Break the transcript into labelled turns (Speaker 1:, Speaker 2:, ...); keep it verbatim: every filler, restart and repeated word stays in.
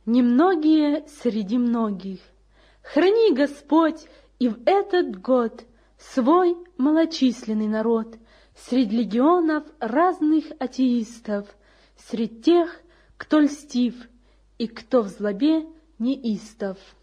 Speaker 1: Немногие среди многих. Храни, Господь, и в этот год свой малочисленный народ средь легионов разных атеистов, средь тех, кто льстив и кто в злобе неистов.